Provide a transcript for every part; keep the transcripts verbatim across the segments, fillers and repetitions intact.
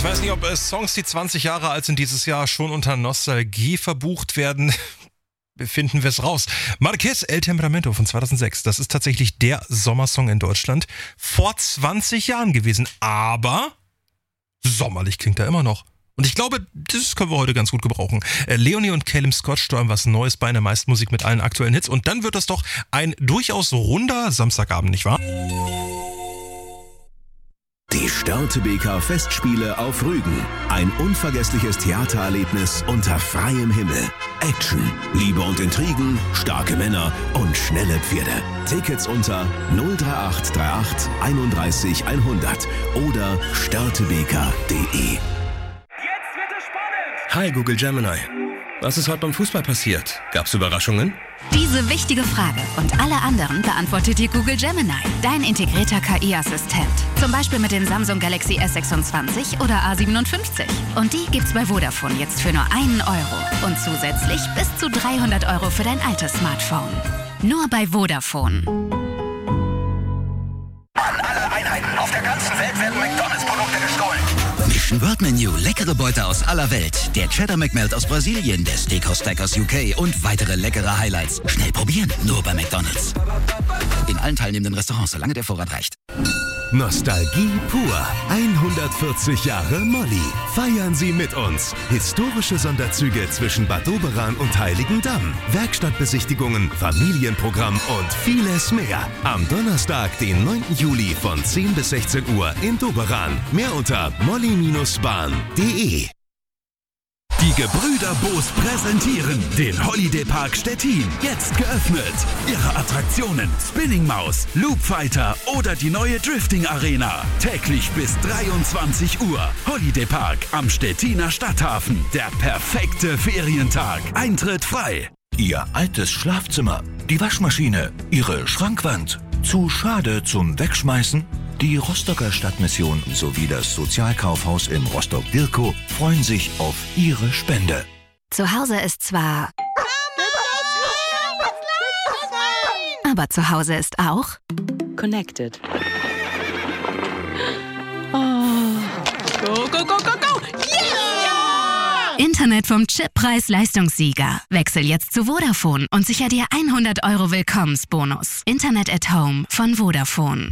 weiß nicht, ob äh, Songs, die zwanzig Jahre alt sind, dieses Jahr schon unter Nostalgie verbucht werden. Finden wir es raus. Marquez, El Temperamento von zweitausendsechs. Das ist tatsächlich der Sommersong in Deutschland vor zwanzig Jahren gewesen. Aber sommerlich klingt er immer noch. Und ich glaube, das können wir heute ganz gut gebrauchen. Äh, Leonie und Calum Scott steuern was Neues bei, in der meisten Musik mit allen aktuellen Hits. Und dann wird das doch ein durchaus runder Samstagabend, nicht wahr? Die Störtebeker Festspiele auf Rügen. Ein unvergessliches Theatererlebnis unter freiem Himmel. Action, Liebe und Intrigen, starke Männer und schnelle Pferde. Tickets unter null drei acht drei acht einunddreißig hundert oder störtebeker punkt de. Jetzt wird es spannend! Hi Google Gemini. Was ist heute beim Fußball passiert? Gab's Überraschungen? Diese wichtige Frage und alle anderen beantwortet dir Google Gemini, dein integrierter K I-Assistent. Zum Beispiel mit den Samsung Galaxy S sechsundzwanzig oder A siebenundfünfzig. Und die gibt's bei Vodafone jetzt für nur einen Euro. Und zusätzlich bis zu dreihundert Euro für dein altes Smartphone. Nur bei Vodafone. An alle Einheiten auf der ganzen Welt werden McDonalds-Produkte gestohlen. Mission World Menu, leckere Beute aus aller Welt. Der Cheddar McMelt aus Brasilien, der Steakhouse Stack aus U K und weitere leckere Highlights. Schnell probieren, nur bei McDonalds. In allen teilnehmenden Restaurants, solange der Vorrat reicht. Nostalgie pur. hundertvierzig Jahre Molly. Feiern Sie mit uns. Historische Sonderzüge zwischen Bad Doberan und Heiligendamm. Werkstattbesichtigungen, Familienprogramm und vieles mehr. Am Donnerstag, den neunten Juli von zehn bis sechzehn Uhr in Doberan. Mehr unter molly bahn punkt de. Die Gebrüder Boos präsentieren den Holiday Park Stettin. Jetzt geöffnet. Ihre Attraktionen Spinning Maus, Loop Fighter oder die neue Drifting Arena. Täglich bis dreiundzwanzig Uhr. Holiday Park am Stettiner Stadthafen. Der perfekte Ferientag. Eintritt frei. Ihr altes Schlafzimmer, die Waschmaschine, Ihre Schrankwand. Zu schade zum Wegschmeißen? Die Rostocker Stadtmission sowie das Sozialkaufhaus in Rostock-Dirkow freuen sich auf Ihre Spende. Zu Hause ist zwar... Aber zu Hause ist auch... Connected. Oh. Go, go, go, go, go! Yeah! Internet vom Chip-Preis-Leistungssieger. Wechsel jetzt zu Vodafone und sicher dir hundert Euro Willkommensbonus. Internet at Home von Vodafone.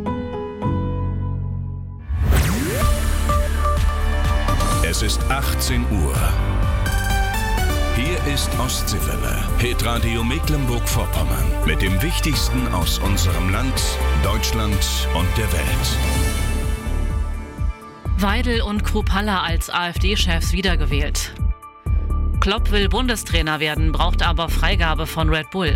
Es ist achtzehn Uhr. Hier ist Ostseewelle, Hitradio Mecklenburg-Vorpommern. Mit dem Wichtigsten aus unserem Land, Deutschland und der Welt. Weidel und Kruppalla als AfD-Chefs wiedergewählt. Klopp will Bundestrainer werden, braucht aber Freigabe von Red Bull.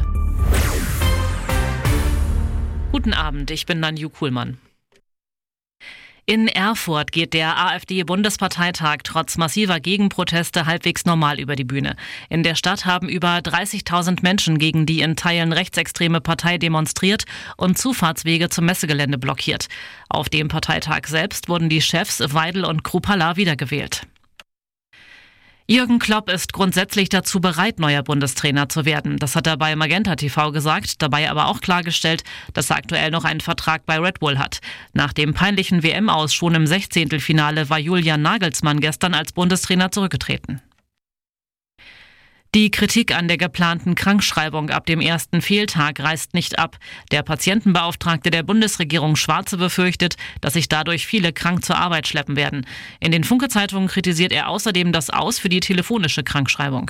Guten Abend, ich bin Nanju Kuhlmann. In Erfurt geht der AfD-Bundesparteitag trotz massiver Gegenproteste halbwegs normal über die Bühne. In der Stadt haben über dreißigtausend Menschen gegen die in Teilen rechtsextreme Partei demonstriert und Zufahrtswege zum Messegelände blockiert. Auf dem Parteitag selbst wurden die Chefs Weidel und Kruppalla wiedergewählt. Jürgen Klopp ist grundsätzlich dazu bereit, neuer Bundestrainer zu werden. Das hat er bei Magenta T V gesagt, dabei aber auch klargestellt, dass er aktuell noch einen Vertrag bei Red Bull hat. Nach dem peinlichen W M-Aus schon im Sechzehntelfinale war Julian Nagelsmann gestern als Bundestrainer zurückgetreten. Die Kritik an der geplanten Krankschreibung ab dem ersten Fehltag reißt nicht ab. Der Patientenbeauftragte der Bundesregierung Schwarze befürchtet, dass sich dadurch viele krank zur Arbeit schleppen werden. In den Funke-Zeitungen kritisiert er außerdem das Aus für die telefonische Krankschreibung.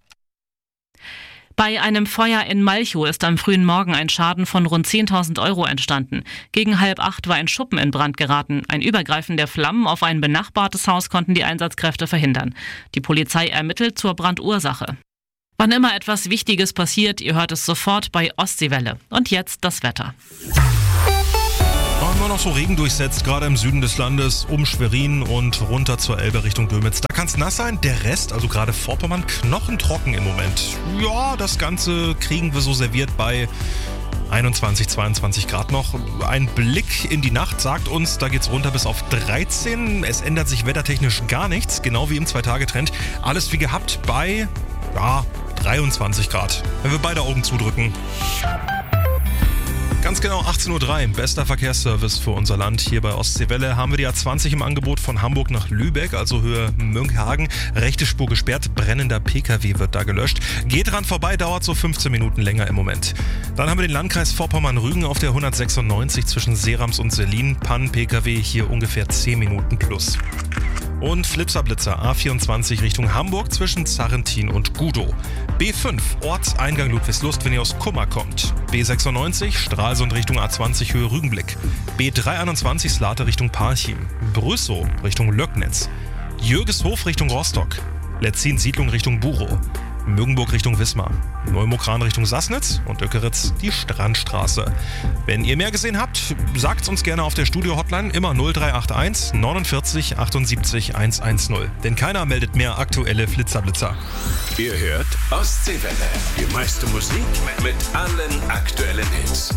Bei einem Feuer in Malchow ist am frühen Morgen ein Schaden von rund zehntausend Euro entstanden. Gegen halb acht war ein Schuppen in Brand geraten. Ein Übergreifen der Flammen auf ein benachbartes Haus konnten die Einsatzkräfte verhindern. Die Polizei ermittelt zur Brandursache. Wann immer etwas Wichtiges passiert, ihr hört es sofort bei Ostseewelle. Und jetzt das Wetter. Immer noch so Regen durchsetzt, gerade im Süden des Landes, um Schwerin und runter zur Elbe Richtung Dömitz. Da kann es nass sein, der Rest, also gerade Vorpommern, knochentrocken im Moment. Ja, das Ganze kriegen wir so serviert bei einundzwanzig, zweiundzwanzig Grad noch. Ein Blick in die Nacht sagt uns, da geht's runter bis auf dreizehn. Es ändert sich wettertechnisch gar nichts, genau wie im Zwei-Tage-Trend. Alles wie gehabt bei, ja, dreiundzwanzig Grad, wenn wir beide Augen zudrücken. Ganz genau achtzehn Uhr drei, bester Verkehrsservice für unser Land. Hier bei Ostseewelle haben wir die A zwanzig im Angebot von Hamburg nach Lübeck, also Höhe Münkhagen. Rechte Spur gesperrt, brennender Pkw wird da gelöscht. Geht dran vorbei, dauert so fünfzehn Minuten länger im Moment. Dann haben wir den Landkreis Vorpommern-Rügen auf der hundertsechsundneunzig zwischen Seerams und Sellin. Pannen-Pkw hier ungefähr zehn Minuten plus. Und Flitzer-Blitzer A vierundzwanzig Richtung Hamburg zwischen Zarrentin und Gudow. B fünf Ortseingang Ludwigslust, wenn ihr aus Kummer kommt. B sechsundneunzig Stralsund Richtung A zwanzig Höhe Rügenblick. B dreihunderteinundzwanzig Slate Richtung Parchim. Brüssow Richtung Löcknitz. Jürgeshof Richtung Rostock. Letzin Siedlung Richtung Burow. Mögenburg Richtung Wismar, Neumokran Richtung Sassnitz und Öckeritz die Strandstraße. Wenn ihr mehr gesehen habt, sagt's uns gerne auf der Studio-Hotline, immer null drei acht eins neunundvierzig achtundsiebzig hundertzehn. Denn keiner meldet mehr aktuelle Flitzerblitzer. Ihr hört Ostseewelle, die meiste Musik mit allen aktuellen Hits.